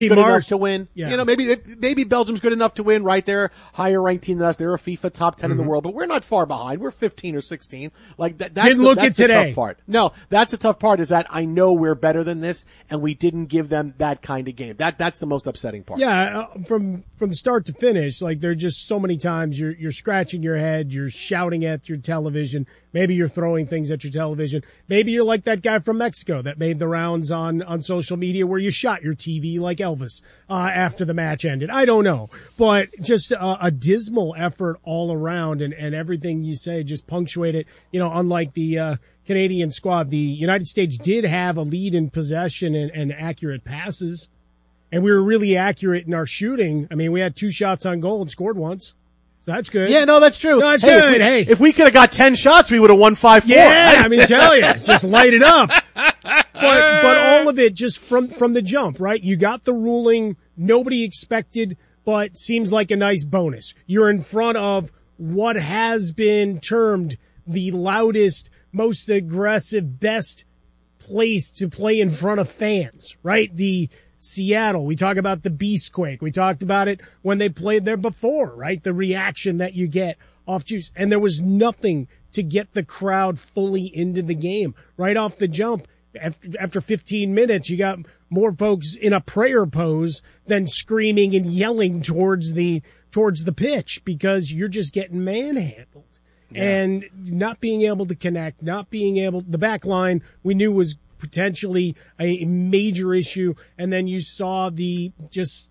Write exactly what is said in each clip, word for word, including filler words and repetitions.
good Marsh, enough to win. Yeah. You know, maybe maybe Belgium's good enough to win, right? They're higher ranked team than us. They're a FIFA top ten mm-hmm. in the world, but we're not far behind. We're fifteen or sixteen. Like that, that's, didn't the, look that's at the today. tough part. No, that's the tough part is that I know we're better than this and we didn't give them that kind of game. That That's the most upsetting part. Yeah, uh, from from start to finish, like there are just so many times you're you're scratching your head, you're shouting at your television, maybe you're throwing things at your television. Maybe you're like that guy from Mexico that made the rounds on, on social media where you shot your T V like Elvis uh, after the match ended. I don't know. But just a, a dismal effort all around, and, and everything you say just punctuate it. You know, unlike the uh, Canadian squad, the United States did have a lead in possession and, and accurate passes. And we were really accurate in our shooting. I mean, we had two shots on goal and scored once. So that's good. Yeah, no, that's true. No, that's hey, good. If we, hey. if we could have got ten shots, we would have won five four. Yeah, I mean, tell you, just light it up. But, but all of it just from, from the jump, right? You got the ruling nobody expected, but seems like a nice bonus. You're in front of what has been termed the loudest, most aggressive, best place to play in front of fans, right? The Seattle, we talk about the Beastquake. We talked about it when they played there before, right? The reaction that you get off juice. And there was nothing to get the crowd fully into the game right off the jump. After, after fifteen minutes, you got more folks in a prayer pose than screaming and yelling towards the, towards the pitch because you're just getting manhandled. Yeah. And not being able to connect, not being able, the back line we knew was potentially a major issue, and then you saw the just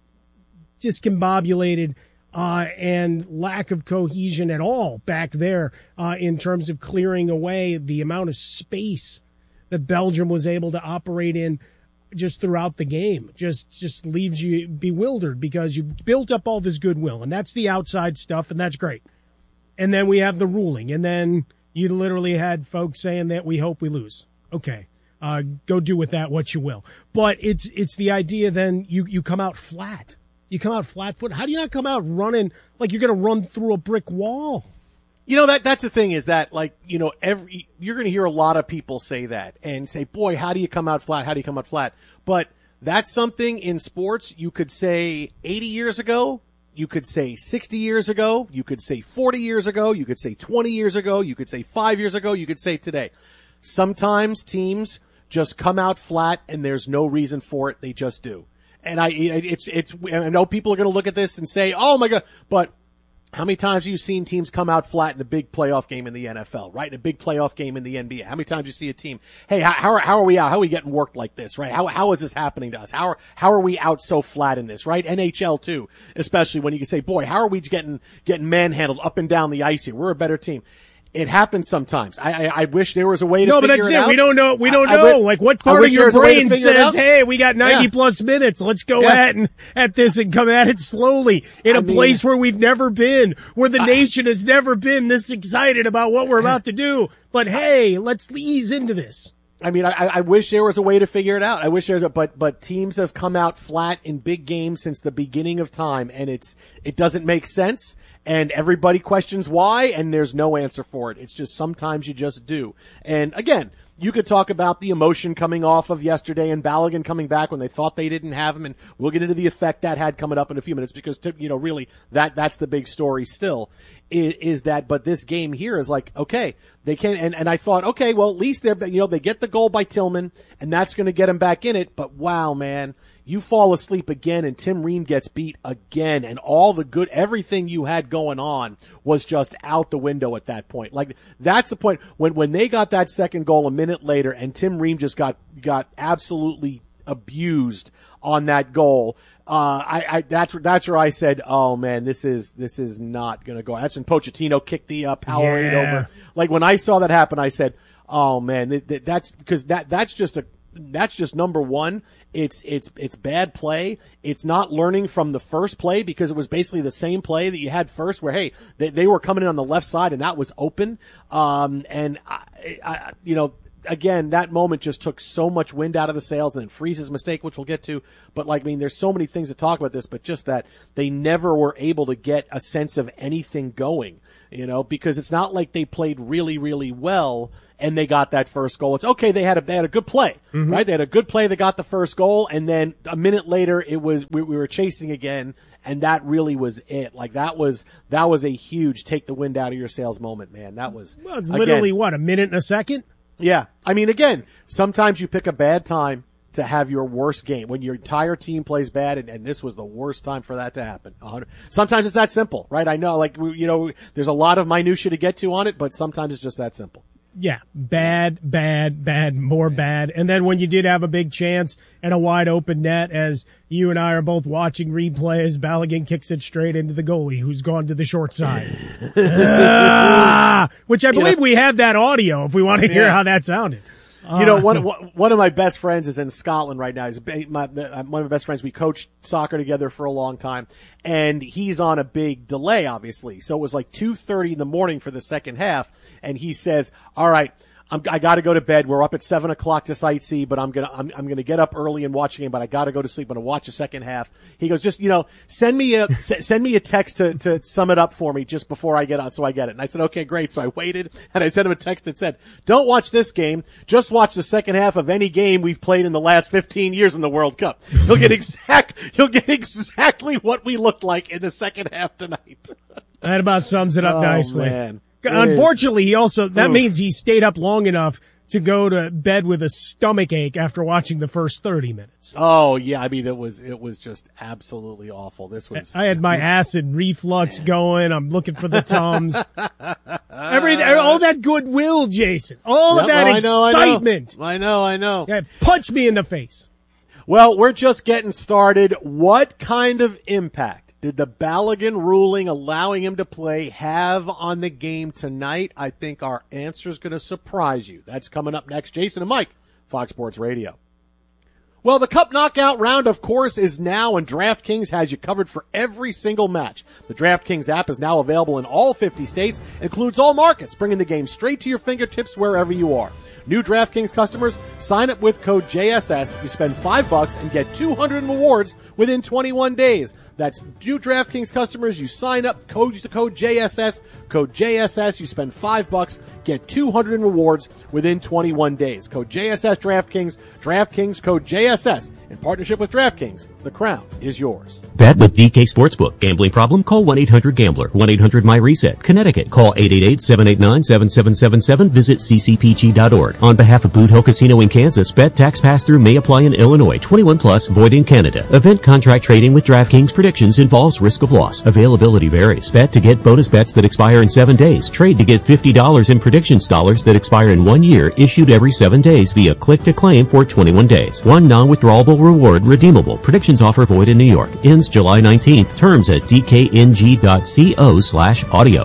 discombobulated uh, and lack of cohesion at all back there uh, in terms of clearing away the amount of space that Belgium was able to operate in just throughout the game. Just just leaves you bewildered because you've built up all this goodwill, and that's the outside stuff, and that's great. And then we have the ruling, and then you literally had folks saying that we hope we lose. Okay. Uh, go do with that what you will. But it's it's the idea then you, you come out flat. You come out flat foot. How do you not come out running like you're going to run through a brick wall? You know, that that's the thing is that, like, you know, every you're going to hear a lot of people say that and say, boy, how do you come out flat? How do you come out flat? But that's something in sports you could say eighty years ago. You could say sixty years ago. You could say forty years ago. You could say twenty years ago. You could say five years ago. You could say today. Sometimes teams just come out flat and there's no reason for it. They just do. And I, it's, it's, I know people are going to look at this and say, oh my God, but how many times have you seen teams come out flat in a big playoff game in the N F L, right? In a big playoff game in the N B A? How many times you see a team, hey, how, how are, how are we out? How are we getting worked like this, right? How, how is this happening to us? How are, how are we out so flat in this, right? N H L too, especially when you can say, boy, how are we getting, getting manhandled up and down the ice here? We're a better team. It happens sometimes. I, I, I wish there was a way to no, figure it out. No, but that's it. out. We don't know. We don't I, know. I, like, what part of your brain says, hey, we got ninety yeah. plus minutes. Let's go yeah. at and, at this and come at it slowly in a I mean, place where we've never been, where the I, nation has never been this excited about what we're about to do. But hey, let's ease into this. I mean, I, I wish there was a way to figure it out. I wish there's a, but, but teams have come out flat in big games since the beginning of time, and it's, it doesn't make sense, and everybody questions why, and there's no answer for it. It's just sometimes you just do. And again, you could talk about the emotion coming off of yesterday and Balogun coming back when they thought they didn't have him, and we'll get into the effect that had coming up in a few minutes because, you know, really that, that's the big story still is, is that, but this game here is like, okay, they can, and, and I thought, okay, well, at least they're, you know, they get the goal by Tillman and that's going to get them back in it. But wow, man, you fall asleep again and Tim Ream gets beat again and all the good, everything you had going on was just out the window at that point. Like that's the point when, when they got that second goal a minute later and Tim Ream just got, got absolutely abused on that goal. Uh, I, I, that's, that's where I said, oh man, this is, this is not gonna go. That's when Pochettino kicked the, uh, Powerade yeah. over. Like when I saw that happen, I said, oh man, th- th- that's, cause that, that's just a, that's just number one. It's, it's, it's bad play. It's not learning from the first play because it was basically the same play that you had first where, hey, they, they were coming in on the left side and that was open. Um, and I, I, you know, again, that moment just took so much wind out of the sails, and then Freeze's mistake, which we'll get to. But like, I mean, there's so many things to talk about this, but just that they never were able to get a sense of anything going. you know, because it's not like they played really, really well and they got that first goal. It's okay. They had a, they had a good play, mm-hmm. right? They had a good play. They got the first goal. And then a minute later, it was, we, we were chasing again. And that really was it. Like that was, that was a huge take the wind out of your sails moment, man. That was, well, it's literally again, what, a minute and a second? Yeah. I mean, again, sometimes you pick a bad time to have your worst game when your entire team plays bad, and, and this was the worst time for that to happen. Sometimes it's that simple, right? I know, like, you know, there's a lot of minutia to get to on it, but sometimes it's just that simple. Yeah, bad, bad, bad, more bad. And then when you did have a big chance and a wide open net, as you and I are both watching replays, Balogun kicks it straight into the goalie, who's gone to the short side. ah, which I believe you know, we have that audio if we want to hear yeah. how that sounded. You know, one one of my best friends is in Scotland right now. He's my, one of my best friends. We coached soccer together for a long time, and he's on a big delay, obviously. So it was like two thirty in the morning for the second half, and he says, "All right, I'm, I got to go to bed. We're up at seven o'clock to sightsee, but I'm gonna I'm, I'm gonna get up early and watch a game. But I got to go to sleep. I'm gonna watch the second half." He goes, "Just you know, send me a send me a text to to sum it up for me just before I get on, so I get it." And I said, "Okay, great." So I waited and I sent him a text that said, "Don't watch this game. Just watch the second half of any game we've played in the last fifteen years in the World Cup. You'll get exact you'll get exactly what we looked like in the second half tonight." That about sums it up oh, nicely. Man. Unfortunately, he also, that Oof. means he stayed up long enough to go to bed with a stomach ache after watching the first thirty minutes. Oh, yeah. I mean, it was, it was just absolutely awful. This was. I had my acid reflux man. going. I'm looking for the Tums. Everything, all that goodwill, Jason. All yep, of that well, excitement. I know, I know. I know. Yeah, punch me in the face. Well, we're just getting started. What kind of impact did the Balogun ruling allowing him to play have on the game tonight? I think our answer is going to surprise you. That's coming up next. Jason and Mike, Fox Sports Radio. Well, the Cup Knockout round, of course, is now, and DraftKings has you covered for every single match. The DraftKings app is now available in all fifty states, includes all markets, bringing the game straight to your fingertips wherever you are. New DraftKings customers, sign up with code J S S. You spend five bucks and get two hundred in rewards within twenty-one days. That's new DraftKings customers. You sign up, code the code J S S, code J S S. You spend five bucks, get two hundred in rewards within twenty-one days. Code J S S DraftKings, DraftKings code J S S. In partnership with DraftKings, the crown is yours. Bet with D K Sportsbook. Gambling problem? Call one eight hundred gambler. one eight hundred my reset. Connecticut. Call eight eight eight, seven eight nine, seven seven seven seven. Visit c c p g dot org. On behalf of Boot Hill Casino in Kansas, bet tax pass-through may apply in Illinois. twenty-one plus, void in Canada. Event contract trading with DraftKings predictions involves risk of loss. Availability varies. Bet to get bonus bets that expire in seven days. Trade to get fifty dollars in predictions dollars that expire in one year, issued every seven days via click to claim for twenty-one days. One non-withdrawable reward redeemable. Predictions offer void in New York. Ends July nineteenth. Terms at d k n g dot co slash audio.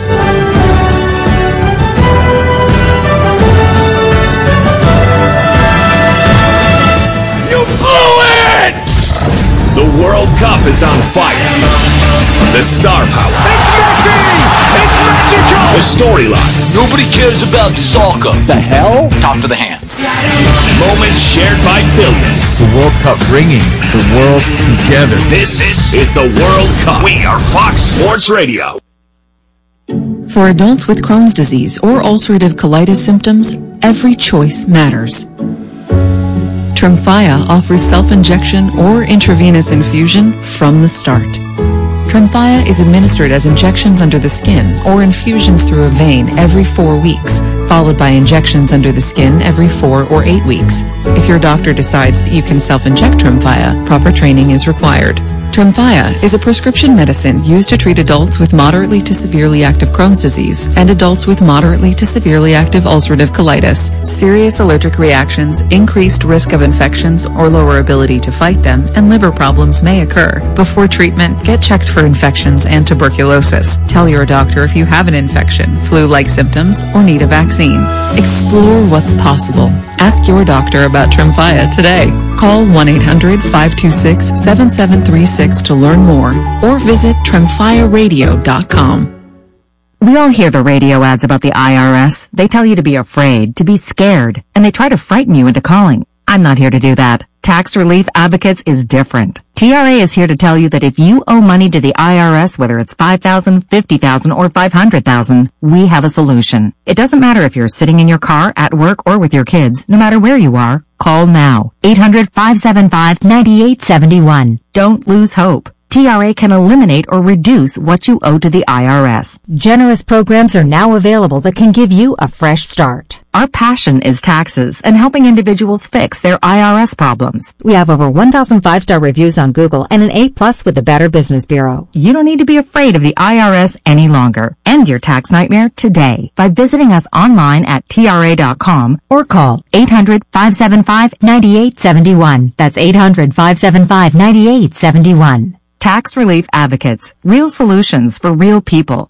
The World Cup is on fire. The star power. It's Messi! It's Mexico! The storylines. Nobody cares about soccer. The hell? Talk to the hand. Moments shared by billions. The World Cup bringing the world together. This, this is the World Cup. We are Fox Sports Radio. For adults with Crohn's disease or ulcerative colitis symptoms, every choice matters. Tremfya offers self-injection or intravenous infusion from the start. Tremfya is administered as injections under the skin or infusions through a vein every four weeks, followed by injections under the skin every four or eight weeks. If your doctor decides that you can self-inject Tremfya, proper training is required. Tremfya is a prescription medicine used to treat adults with moderately to severely active Crohn's disease and adults with moderately to severely active ulcerative colitis. Serious allergic reactions, increased risk of infections or lower ability to fight them, and liver problems may occur. Before treatment, get checked for infections and tuberculosis. Tell your doctor if you have an infection, flu-like symptoms, or need a vaccine. Explore what's possible. Ask your doctor about Tremfya today. Call one eight hundred, five two six, seven seven three six to learn more, or visit tremfya radio dot com. We all hear the radio ads about the I R S. They tell you to be afraid, to be scared, and they try to frighten you into calling. I'm not here to do that. Tax Relief Advocates is different. T R A is here to tell you that if you owe money to the I R S, whether it's five thousand dollars, fifty thousand dollars, or five hundred thousand dollars, we have a solution. It doesn't matter if you're sitting in your car, at work, or with your kids. No matter where you are, call now. eight hundred, five seven five, nine eight seven one. Don't lose hope. T R A can eliminate or reduce what you owe to the I R S. Generous programs are now available that can give you a fresh start. Our passion is taxes and helping individuals fix their I R S problems. We have over one thousand five-star reviews on Google and an A plus with the Better Business Bureau. You don't need to be afraid of the I R S any longer. End your tax nightmare today by visiting us online at T R A dot com or call eight hundred, five seven five, nine eight seven one. That's eight hundred, five seven five, nine eight seven one. Tax Relief Advocates. Real solutions for real people.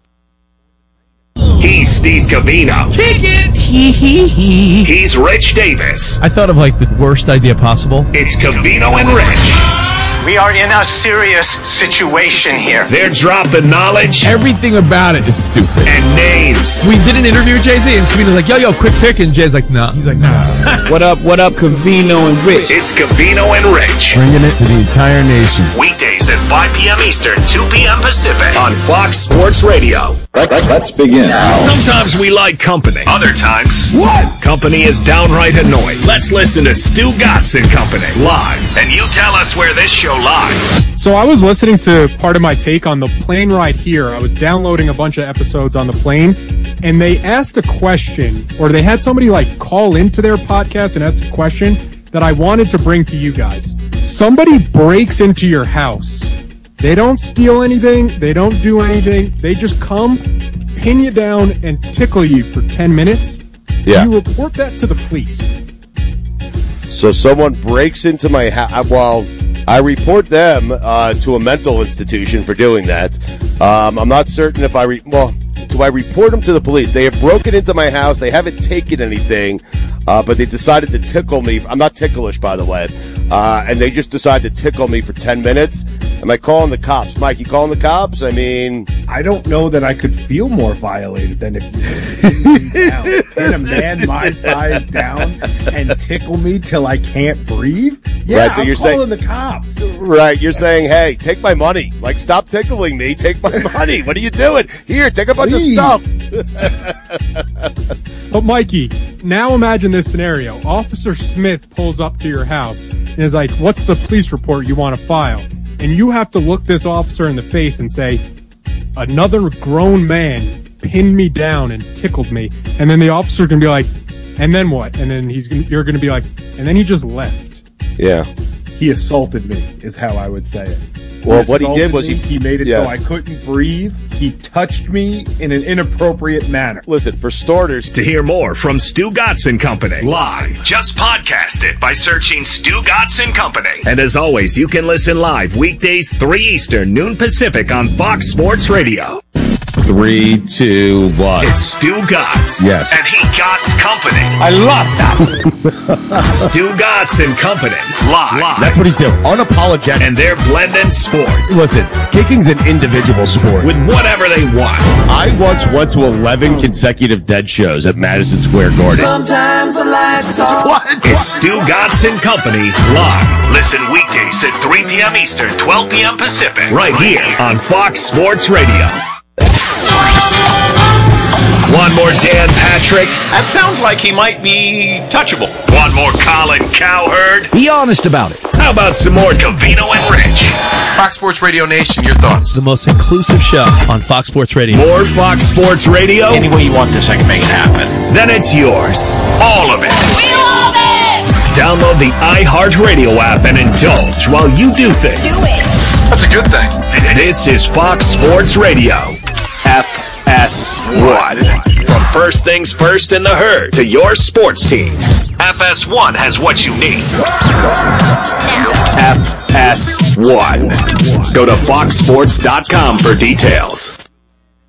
He's Steve Covino. Kick it! Hee hee hee. He's Rich Davis. I thought of like the worst idea possible. It's Covino and Rich. We are in a serious situation here. They're dropping knowledge. Everything about it is stupid. And names. We did an interview with Jay-Z, and Covino's like, yo, yo, quick pick, and Jay's like, no. Nah. He's like, nah. What up, what up, Covino and Rich? It's Covino and Rich. Bringing it to the entire nation. Weekdays at five p.m. Eastern, two p.m. Pacific on Fox Sports Radio. Let, let, let's begin. Sometimes we like company. Other times, what? Company is downright annoying. Let's listen to Stu Gatz and Company live. And you tell us where this show lies. So I was listening to part of my take on the plane ride here. I was downloading a bunch of episodes on the plane, and they asked a question, or they had somebody like call into their podcast and ask a question that I wanted to bring to you guys. Somebody breaks into your house. They don't steal anything. They don't do anything. They just come, pin you down, and tickle you for ten minutes. Yeah. You report that to the police. So someone breaks into my house. Well, I report them uh, to a mental institution for doing that. Um, I'm not certain if I re- well, do I report them to the police? They have broken into my house. They haven't taken anything, uh, but they decided to tickle me. I'm not ticklish, by the way. Uh, and they just decided to tickle me for ten minutes. Am I calling the cops? Mike, you calling the cops? I mean... I don't know that I could feel more violated than if you pin, pin a man my size down and tickle me till I can't breathe. Yeah, right, so I'm you're calling saying, the cops. Right, you're saying, hey, take my money. Like, stop tickling me. Take my money. What are you doing? Here, take a bunch Please. of stuff. But Mikey, now imagine this scenario. Officer Smith pulls up to your house and is like, what's the police report you want to file? And you have to look this officer in the face and say, another grown man pinned me down and tickled me. And then the officer can be like, and then what? And then he's gonna, you're going to be like, and then he just left. Yeah. He assaulted me, is how I would say it. Well, he what he did was me, he... He made it yes. so I couldn't breathe. He touched me in an inappropriate manner. Listen, for starters... To hear more from Stu Gatz and Company live, just podcast it by searching Stu Gatz and Company. And as always, you can listen live weekdays three Eastern, noon Pacific on Fox Sports Radio. Three, two, one. It's Stu Gatz. Yes. And he Gatz Company. I love that. Stu Gatz and Company. Live. Live. That's what he's doing. Unapologetic. And they're blending sports. Listen, kicking's an individual sport. With whatever they want. I once went to eleven consecutive dead shows at Madison Square Garden. Sometimes I like to talk. What? It's Stu Gatz and Company. Live. Listen weekdays at three p.m. Eastern, twelve p.m. Pacific. Right here on Fox Sports Radio. One more Dan Patrick. That sounds like he might be touchable. One more Colin Cowherd. Be honest about it. How about some more Covino and Rich? Fox Sports Radio Nation, your thoughts? The most inclusive show on Fox Sports Radio. More Fox Sports Radio? Any way you want this, I can make it happen. Then it's yours. All of it. We love it! Download the iHeartRadio app and indulge while you do things. Do it! That's a good thing. This is Fox Sports Radio. F S one. From first things first in the herd to your sports teams. F S one has what you need. F S one. Go to fox sports dot com for details.